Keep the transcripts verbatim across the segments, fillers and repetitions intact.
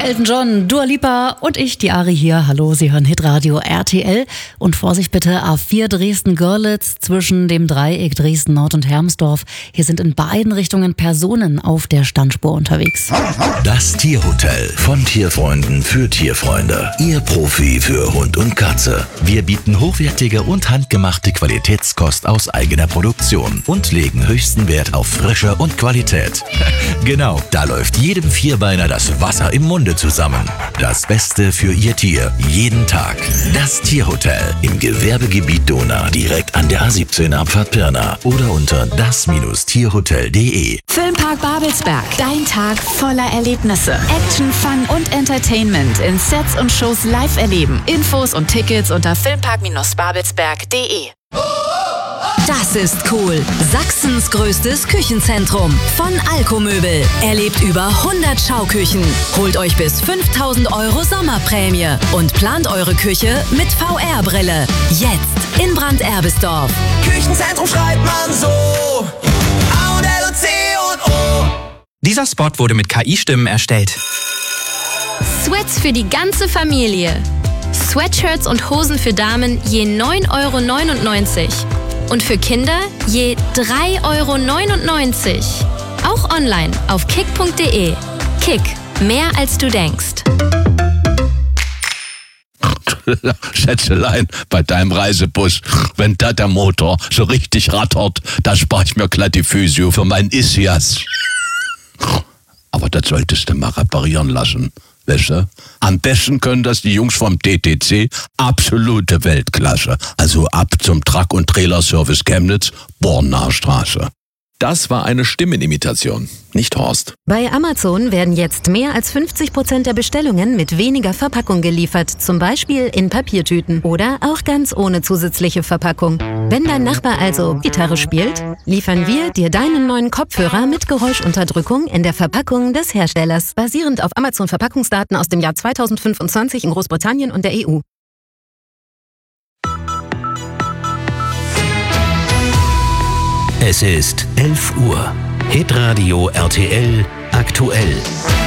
Elton John, Dua Lipa und ich, die Ari hier. Hallo, Sie hören Hitradio R T L. Und Vorsicht bitte, A vier Dresden-Görlitz zwischen dem Dreieck Dresden-Nord und Hermsdorf. Hier sind in beiden Richtungen Personen auf der Standspur unterwegs. Das Tierhotel von Tierfreunden für Tierfreunde. Ihr Profi für Hund und Katze. Wir bieten hochwertige und handgemachte Qualitätskost aus eigener Produktion und legen höchsten Wert auf Frische und Qualität. Genau, da läuft jedem Vierbeiner das Wasser im Munde zusammen. Das Beste für Ihr Tier, jeden Tag. Das Tierhotel im Gewerbegebiet Donau, direkt an der A siebzehn Abfahrt Pirna oder unter das Tierhotel punkt de. Filmpark Babelsberg. Dein Tag voller Erlebnisse. Action, Fun und Entertainment in Sets und Shows live erleben. Infos und Tickets unter filmpark babelsberg punkt de. Das ist cool. Sachsens größtes Küchenzentrum. Von Alkomöbel. Erlebt über hundert Schauküchen. Holt euch bis fünftausend Euro Sommerprämie. Und plant eure Küche mit V R-Brille. Jetzt in Brand-Erbisdorf. Küchenzentrum schreibt man so. A und L und C und O. Dieser Spot wurde mit K I-Stimmen erstellt. Sweats für die ganze Familie. Sweatshirts und Hosen für Damen je neun Euro neunundneunzig. Und für Kinder je drei Euro neunundneunzig. Auch online auf kick punkt de. Kick, mehr als du denkst. Schätzelein, bei deinem Reisebus, wenn da der Motor so richtig rattert, da spare ich mir glatt die Physio für meinen Ischias. Aber das solltest du mal reparieren lassen. Weißt du? Am besten können das die Jungs vom T T C, absolute Weltklasse. Also ab zum Truck- und Trailerservice Chemnitz, Bornaer Straße. Das war eine Stimmenimitation, nicht Horst. Bei Amazon werden jetzt mehr als fünfzig Prozent der Bestellungen mit weniger Verpackung geliefert, zum Beispiel in Papiertüten oder auch ganz ohne zusätzliche Verpackung. Wenn dein Nachbar also Gitarre spielt, liefern wir dir deinen neuen Kopfhörer mit Geräuschunterdrückung in der Verpackung des Herstellers, basierend auf Amazon-Verpackungsdaten aus dem Jahr zweitausendfünfundzwanzig in Großbritannien und der E U. Es ist elf Uhr. Hitradio R T L aktuell.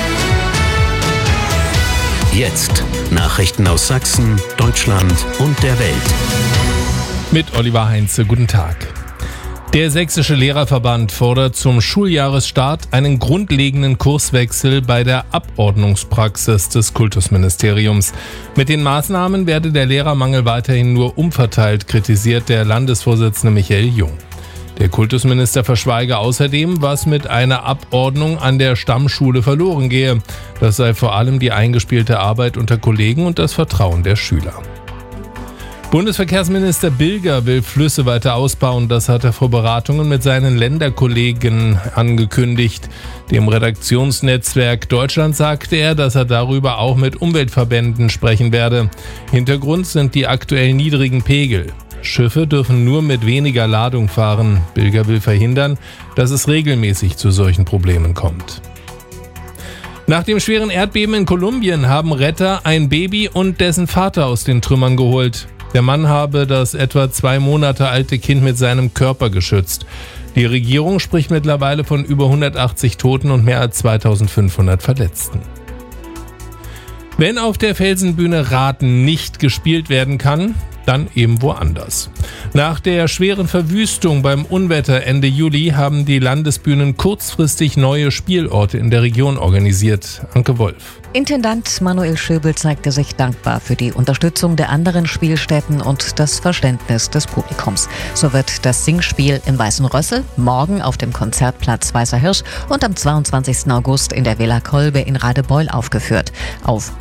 Jetzt Nachrichten aus Sachsen, Deutschland und der Welt. Mit Oliver Heinze, guten Tag. Der Sächsische Lehrerverband fordert zum Schuljahresstart einen grundlegenden Kurswechsel bei der Abordnungspraxis des Kultusministeriums. Mit den Maßnahmen werde der Lehrermangel weiterhin nur umverteilt, kritisiert der Landesvorsitzende Michael Jung. Der Kultusminister verschweige außerdem, was mit einer Abordnung an der Stammschule verloren gehe. Das sei vor allem die eingespielte Arbeit unter Kollegen und das Vertrauen der Schüler. Bundesverkehrsminister Bilger will Flüsse weiter ausbauen. Das hat er vor Beratungen mit seinen Länderkollegen angekündigt. Dem Redaktionsnetzwerk Deutschland sagte er, dass er darüber auch mit Umweltverbänden sprechen werde. Hintergrund sind die aktuell niedrigen Pegel. Schiffe dürfen nur mit weniger Ladung fahren. Bilger will verhindern, dass es regelmäßig zu solchen Problemen kommt. Nach dem schweren Erdbeben in Kolumbien haben Retter ein Baby und dessen Vater aus den Trümmern geholt. Der Mann habe das etwa zwei Monate alte Kind mit seinem Körper geschützt. Die Regierung spricht mittlerweile von über hundertachtzig Toten und mehr als zweitausendfünfhundert Verletzten. Wenn auf der Felsenbühne Raten nicht gespielt werden kann, dann eben woanders. Nach der schweren Verwüstung beim Unwetter Ende Juli haben die Landesbühnen kurzfristig neue Spielorte in der Region organisiert. Anke Wolf. Intendant Manuel Schöbel zeigte sich dankbar für die Unterstützung der anderen Spielstätten und das Verständnis des Publikums. So wird das Singspiel im Weißen Rössel morgen auf dem Konzertplatz Weißer Hirsch und am zweiundzwanzigsten August in der Villa Kolbe in Radebeul aufgeführt. Auf